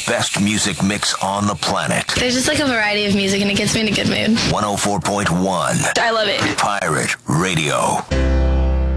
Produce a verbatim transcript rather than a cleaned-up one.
best music mix on the planet. There's just like a variety of music and it gets me in a good mood. one oh four point one. I love it. Pirate Radio.